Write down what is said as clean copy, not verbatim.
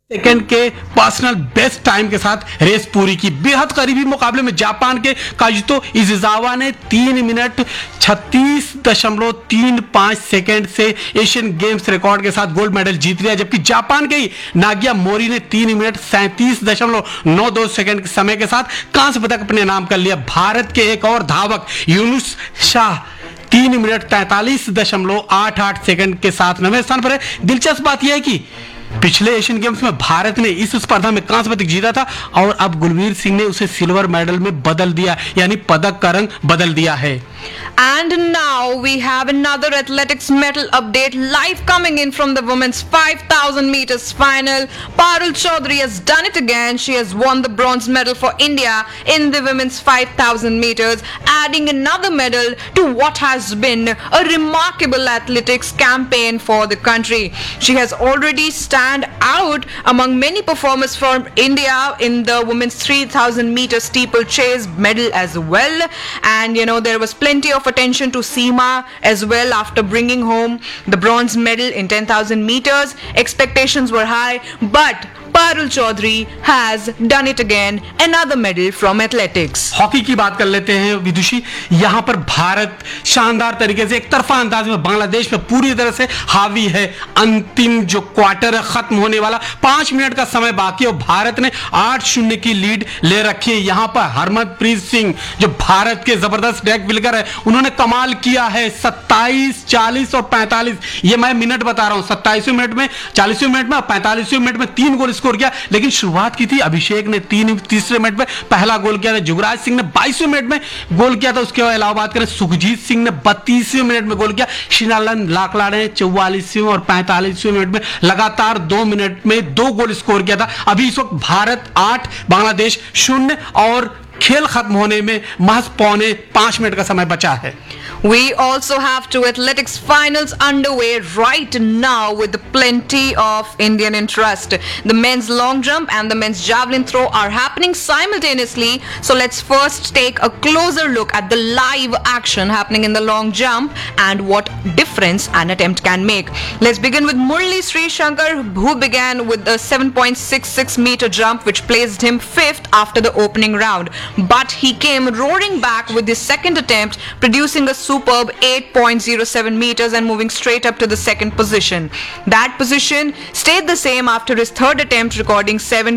Second के personal best time के साथ रेस पूरी की। बेहद करीबी मुकाबले में जापान के काजुतो इशिजावा ने 3 मिनट 36.35 सेकंड से एशियन गेम्स रिकॉर्ड के साथ गोल्ड मेडल जीत लिया, जबकि जापान के ही नागिया मोरी ने 3 मिनट 37.92 सेकंड के समय के साथ कांस्य पदक अपने नाम कर लिया। भारत के एक और धावक यूनुस शाह 3 मिनट 43.88 सेकंड के साथ 9वें स्थान पर है। दिलचस्प बात यह है कि पिछले एशियन गेम्स में भारत ने इस स्पर्धा में कांस्य पदक जीता था और अब गुरवीर सिंह ने उसे सिल्वर मेडल में बदल दिया, यानी पदक का रंग बदल दिया है। And now we have another athletics medal update live coming in from the women's 5000 meters final. Parul Chaudhary has done it again. She has won the bronze medal for India in the women's 5000 meters, adding another medal to what has been a remarkable athletics campaign for the country. She has already stand out among many performers from India in the women's 3000 meter steeplechase medal as well. And there was plenty of attention to Seema as well after bringing home the bronze medal in 10,000 meters. Expectations were high, but Parul Chaudhary has done it again. Another medal from athletics. Hockey की बात कर लेते हैं विदुषी। यहाँ पर भारत शानदार तरीके से एक तरफा अंदाज में बांग्लादेश पे पूरी तरह से हावी है। अंतिम जो क्वार्टर है खत्म होने वाला, 5 मिनट का समय बाकी और भारत ने 8-0 की लीड ले रखी है। यहाँ पर हरमनप्रीत सिंह जो भारत के जबरदस्त डेक बिल्डर है, उन्होंने कमाल किया है। 27, 40 और 45 ये मैं मिनट बता रहा हूँ। 27वें मिनट में, 40वें मिनट में और 45वें मिनट में 3 गोल स्कोर किया, लेकिन शुरुआत की थी अभिषेक ने। तीसरे मिनट में पहला गोल किया था। जुगराज सिंह ने 22वें मिनट में गोल किया था। उसके अलावा बात करें सुखजीत सिंह ने 32वें मिनट में गोल किया। शिनालन लाकला ने 44वें और 45वें मिनट में लगातार 2 मिनट में 2 गोल स्कोर किया था। अभी इस वक्त भारत 8 बांग्लादेश 0 और खेल खत्म होने में महज 4.25 मिनट का समय बचा है। We also have 2 athletics finals underway right now with plenty of Indian interest. The men's long jump and the men's javelin throw are happening simultaneously. So let's first take a closer look at the live action happening in the long jump and what difference an attempt can make. Let's begin with Murli Sri Shankar, who began with a 7.66 meter jump which placed him 5th after the opening round. But he came roaring back with his second attempt, producing a superb 8.07 meters and moving straight up to the second position. That position stayed the same after his third attempt, recording 7